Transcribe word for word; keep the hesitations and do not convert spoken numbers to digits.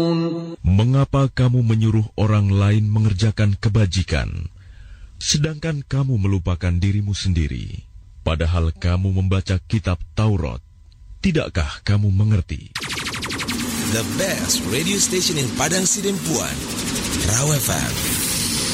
Mengapa kamu menyuruh orang lain mengerjakan kebajikan, sedangkan kamu melupakan dirimu sendiri? Padahal kamu membaca kitab Taurat, tidakkah kamu mengerti? The best radio station in Padang Sidempuan, Raw F M.